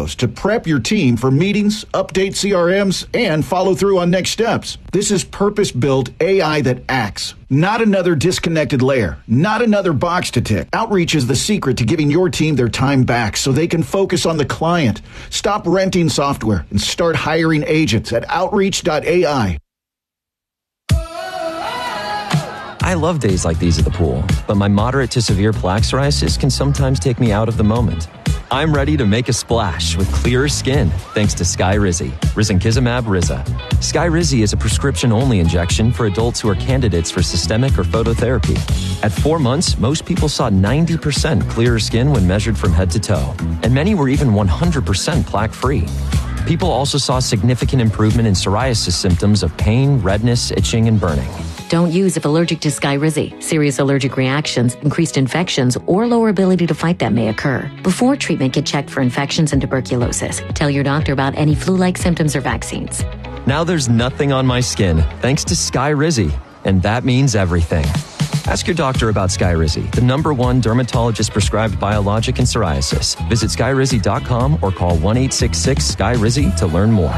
workflows to prep your team for meetings, update CRMs, and follow through on next steps. This is purpose-built AI that acts. Not another disconnected layer. Not another box to tick. Outreach is the secret to giving your team their time back so they can focus on the client. Stop renting software and start hiring agents at Outreach.ai. I love days like these at the pool, but my moderate to severe plaque psoriasis can sometimes take me out of the moment. I'm ready to make a splash with clearer skin thanks to Skyrizi, Risankizumab Riza. Skyrizi is a prescription-only injection for adults who are candidates for systemic or phototherapy. At 4 months, most people saw 90% clearer skin when measured from head to toe, and many were even 100% plaque-free. People also saw significant improvement in psoriasis symptoms of pain, redness, itching, and burning. Don't use if allergic to Skyrizi. Serious allergic reactions, increased infections, or lower ability to fight them may occur. Before treatment, get checked for infections and tuberculosis. Tell your doctor about any flu-like symptoms or vaccines. Now there's nothing on my skin thanks to Skyrizi, and that means everything. Ask your doctor about Skyrizi, the #1 dermatologist-prescribed biologic in psoriasis. Visit Skyrizi.com or call 1-866-SKYRIZI to learn more.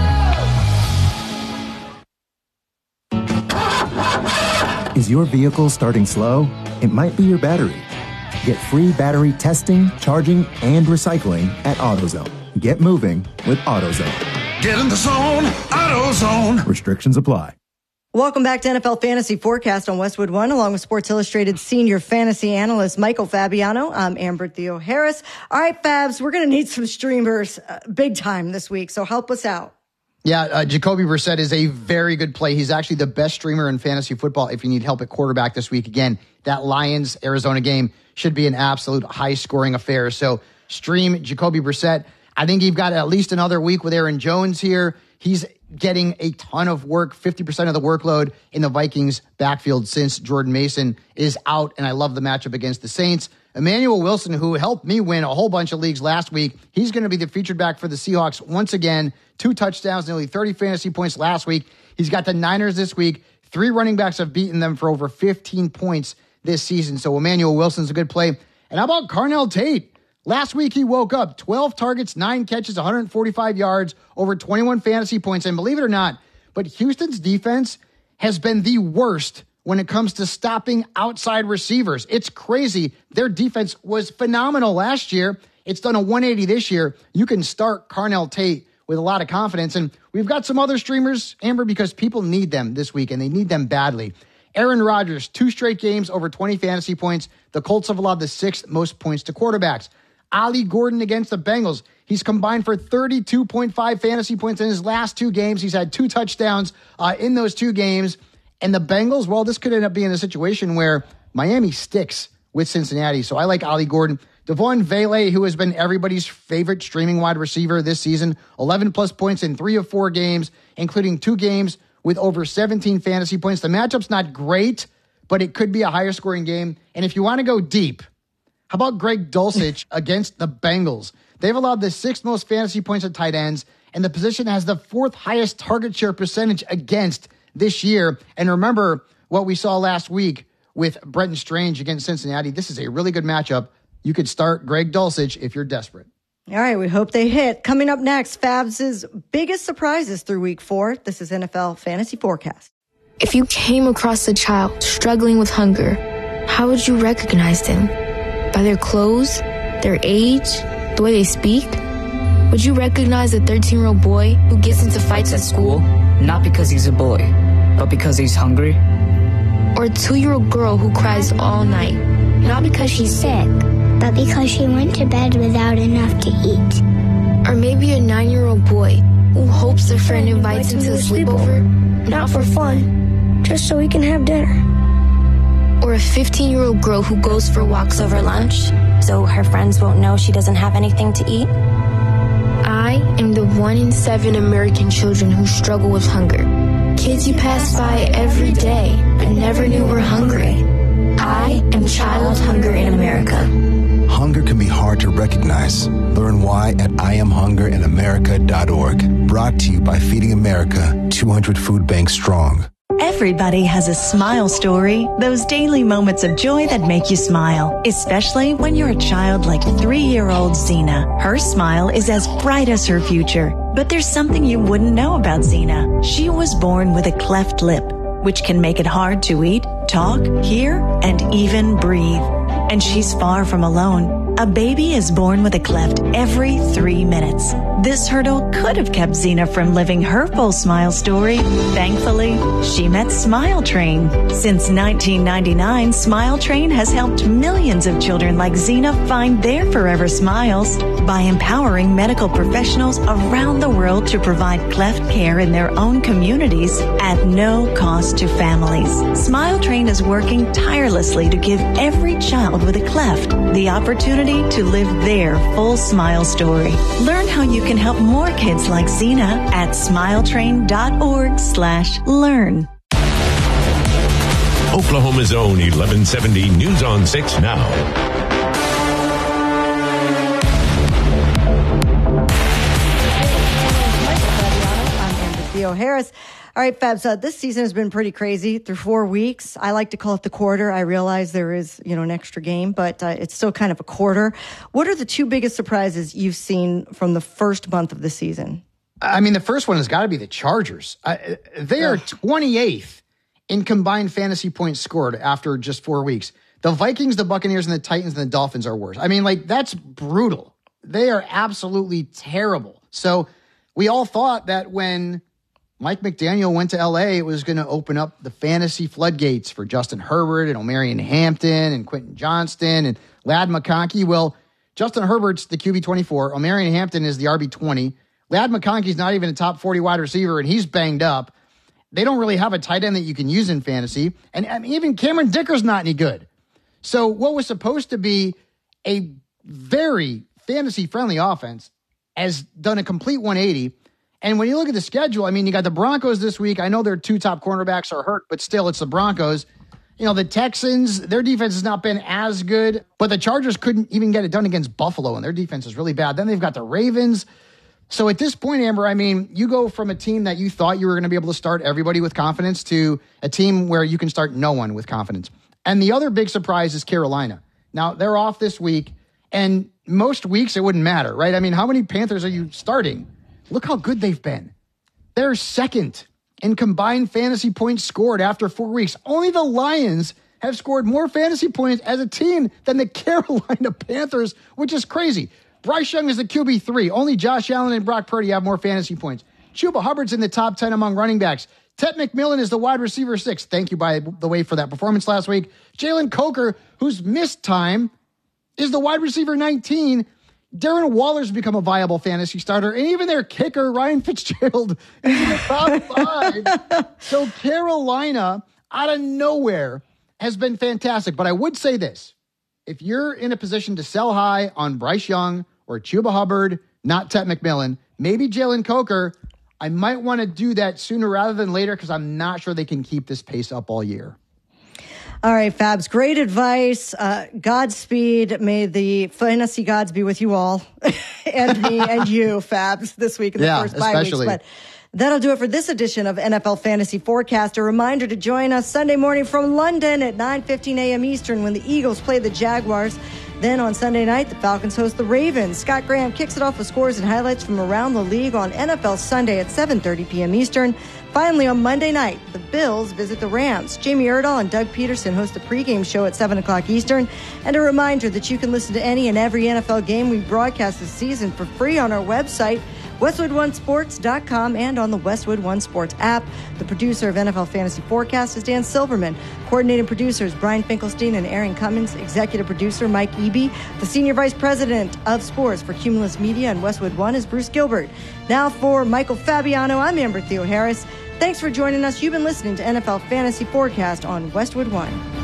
Is your vehicle starting slow? It might be your battery. Get free battery testing, charging, and recycling at AutoZone. Get moving with AutoZone. Get in the zone, AutoZone. Restrictions apply. Welcome back to NFL Fantasy Forecast on Westwood One, along with Sports Illustrated senior fantasy analyst Michael Fabiano. I'm Amber Theo Harris. All right, Fabs, we're going to need some streamers big time this week, so help us out. Yeah, Jacoby Brissett is a very good play. He's actually the best streamer in fantasy football if you need help at quarterback this week. Again, that Lions-Arizona game should be an absolute high-scoring affair. So stream Jacoby Brissett. I think you've got at least another week with Aaron Jones here. He's getting a ton of work, 50% of the workload in the Vikings backfield since Jordan Mason is out, and I love the matchup against the Saints. Emmanuel Wilson, who helped me win a whole bunch of leagues last week, he's going to be the featured back for the Seahawks once again. 2 touchdowns, nearly 30 fantasy points last week. He's got the Niners this week. 3 running backs have beaten them for over 15 points this season. So Emmanuel Wilson's a good play. And how about Carnell Tate? Last week he woke up, 12 targets, 9 catches, 145 yards, over 21 fantasy points. And believe it or not, but Houston's defense has been the worst when it comes to stopping outside receivers. It's crazy. Their defense was phenomenal last year. It's done a 180 this year. You can start Carnell Tate with a lot of confidence. And we've got some other streamers, Amber, because people need them this week, and they need them badly. Aaron Rodgers, 2 straight games, over 20 fantasy points. The Colts have allowed the 6th most points to quarterbacks. Ali Gordon against the Bengals. He's combined for 32.5 fantasy points in his last 2 games. He's had 2 touchdowns in those 2 games. And the Bengals, well, this could end up being a situation where Miami sticks with Cincinnati. So I like Ali Gordon. Devon Vele, who has been everybody's favorite streaming wide receiver this season, 11-plus points in 3 of 4 games, including 2 games with over 17 fantasy points. The matchup's not great, but it could be a higher scoring game. And if you want to go deep, how about Greg Dulcich against the Bengals? They've allowed the 6th most fantasy points at tight ends, and the position has the 4th highest target share percentage against this year. And remember what we saw last week with Brenton Strange against Cincinnati. This is a really good matchup. You could start Greg Dulcich if you're desperate. All right, we hope they hit. Coming up next, Fabs' biggest surprises through week 4. This is NFL Fantasy Forecast. If you came across a child struggling with hunger, how would you recognize them? By their clothes, their age, the way they speak? Would you recognize a 13-year-old boy who gets into fights at school? Not because he's a boy, but because he's hungry. Or a 2-year-old girl who cries all night? Not because she's sick, but because she went to bed without enough to eat. Or maybe a 9-year-old boy who hopes their friend invites him to a sleepover? Not for fun, just so we can have dinner. Or a 15-year-old girl who goes for walks over lunch, so her friends won't know she doesn't have anything to eat? I am the 1 in 7 American children who struggle with hunger. Kids you pass by every day, but never knew were hungry. I am child hunger in America. Hunger can be hard to recognize. Learn why at IamHungerInAmerica.org. Brought to you by Feeding America, 200 food banks strong. Everybody has a smile story, those daily moments of joy that make you smile, especially when you're a child like 3-year-old Xena. Her smile is as bright as her future, but there's something you wouldn't know about Xena. She was born with a cleft lip, which can make it hard to eat, talk, hear, and even breathe. And she's far from alone. A baby is born with a cleft every 3 minutes. This hurdle could have kept Xena from living her full smile story. Thankfully, she met Smile Train. Since 1999, Smile Train has helped millions of children like Xena find their forever smiles by empowering medical professionals around the world to provide cleft care in their own communities at no cost to families. Smile Train is working tirelessly to give every child with a cleft the opportunity to live their full smile story. Learn how you can help more kids like Xena at smiletrain.org/learn. Oklahoma's own 1170 News on 6 now. Theo Harris. All right, Fabs, this season has been pretty crazy through 4 weeks. I like to call it the quarter. I realize there is, an extra game, but it's still kind of a quarter. What are the two biggest surprises you've seen from the first month of the season? I mean, the first one has got to be the Chargers. They are 28th in combined fantasy points scored after just 4 weeks. The Vikings, the Buccaneers, and the Titans and the Dolphins are worse. I mean, that's brutal. They are absolutely terrible. So we all thought that when Mike McDaniel went to L.A., it was going to open up the fantasy floodgates for Justin Herbert and Omarion Hampton and Quentin Johnston and Ladd McConkey. Well, Justin Herbert's the QB24. Omarion Hampton is the RB20. Ladd McConkey's not even a top 40 wide receiver, and he's banged up. They don't really have a tight end that you can use in fantasy. And even Cameron Dicker's not any good. So what was supposed to be a very fantasy-friendly offense has done a complete 180. And when you look at the schedule, I mean, you got the Broncos this week. I know their two top cornerbacks are hurt, but still, it's the Broncos. The Texans, their defense has not been as good, but the Chargers couldn't even get it done against Buffalo, and their defense is really bad. Then they've got the Ravens. So at this point, Amber, I mean, you go from a team that you thought you were going to be able to start everybody with confidence to a team where you can start no one with confidence. And the other big surprise is Carolina. Now, they're off this week, and most weeks it wouldn't matter, right? I mean, how many Panthers are you starting? Look how good they've been. They're second in combined fantasy points scored after 4 weeks. Only the Lions have scored more fantasy points as a team than the Carolina Panthers, which is crazy. Bryce Young is the QB3. Only Josh Allen and Brock Purdy have more fantasy points. Chuba Hubbard's in the top 10 among running backs. Ted McMillan is the wide receiver 6. Thank you, by the way, for that performance last week. Jalen Coker, who's missed time, is the wide receiver 19. Darren Waller's become a viable fantasy starter, and even their kicker, Ryan Fitzgerald, is in the top 5. So Carolina, out of nowhere, has been fantastic. But I would say this. If you're in a position to sell high on Bryce Young or Chuba Hubbard, not Ted McMillan, maybe Jalen Coker, I might want to do that sooner rather than later because I'm not sure they can keep this pace up all year. All right, Fabs, great advice. Godspeed. May the fantasy gods be with you all and me and you, Fabs, this week in the first 5 weeks. But that'll do it for this edition of NFL Fantasy Forecast. A reminder to join us Sunday morning from London at 9:15 a.m. Eastern when the Eagles play the Jaguars. Then on Sunday night, the Falcons host the Ravens. Scott Graham kicks it off with scores and highlights from around the league on NFL Sunday at 7:30 p.m. Eastern. Finally, on Monday night, the Bills visit the Rams. Jamie Erdahl and Doug Peterson host a pregame show at 7 o'clock Eastern. And a reminder that you can listen to any and every NFL game we broadcast this season for free on our website, WestwoodOneSports.com, and on the Westwood One Sports app. The producer of NFL Fantasy Forecast is Dan Silverman. Coordinating producers Brian Finkelstein and Aaron Cummins. Executive producer Mike Eby. The Senior Vice President of Sports for Cumulus Media and Westwood One is Bruce Gilbert. Now for Michael Fabiano, I'm Amber Theo Harris. Thanks for joining us. You've been listening to NFL Fantasy Forecast on Westwood One.